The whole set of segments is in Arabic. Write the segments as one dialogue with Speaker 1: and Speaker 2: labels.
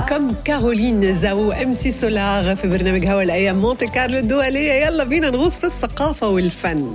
Speaker 1: كم كارولين زاو MC سولار في برنامج هوا الأيام مونتي كارلو الدولية. يلا بينا نغوص في الثقافة والفن.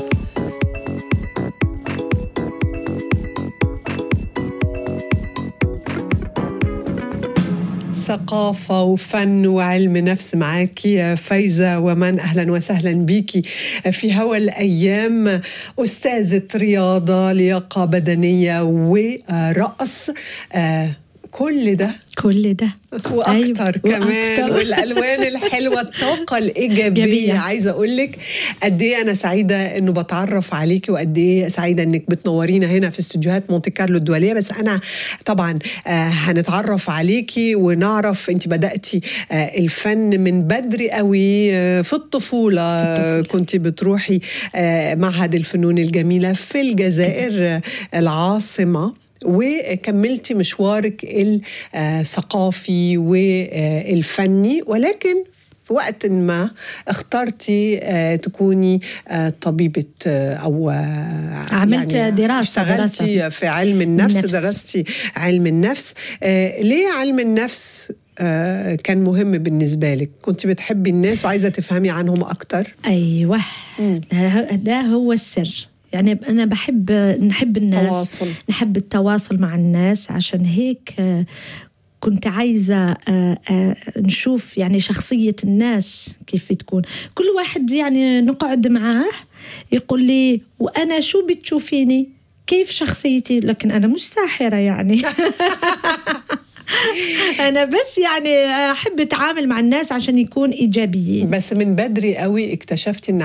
Speaker 1: ثقافة وفن وعلم نفس معاكي فايزة ومن. أهلا وسهلا بيكي في هوا الأيام. أستاذة رياضة، لياقة بدنية ورقص، كل ده وأكتر. أيوة. كمان والألوان الحلوة، الطاقة الإيجابية. عايزة أقولك قد إيه أنا سعيدة إنه بتعرف عليكي، وقد إيه سعيدة إنك بتنورينا هنا في استوديوهات مونتي كارلو الدولية. بس أنا طبعا هنتعرف عليكي ونعرف أنت بدأتي الفن من بدري قوي في الطفولة. كنت بتروحي معهد الفنون الجميلة في الجزائر العاصمة، وكملتي مشوارك الثقافي والفني، ولكن في وقت ما اخترتي تكوني طبيبة أو
Speaker 2: عملت يعني دراسة،
Speaker 1: اشتغلتي في علم النفس. درستي علم النفس. ليه علم النفس كان مهم بالنسبة لك؟ كنت بتحبي الناس وعايزة تفهمي عنهم أكتر؟
Speaker 2: أيوة. ده هو السر. يعني أنا نحب الناس، نحب التواصل مع الناس. عشان هيك كنت عايزة نشوف يعني شخصية الناس كيف بتكون. كل واحد يعني نقعد معاه يقول لي وأنا شو بتشوفيني، كيف شخصيتي، لكن أنا مش ساحرة يعني. أنا بس يعني أحب أتعامل مع الناس عشان يكون إيجابيين.
Speaker 1: بس من بدري قوي اكتشفتي إن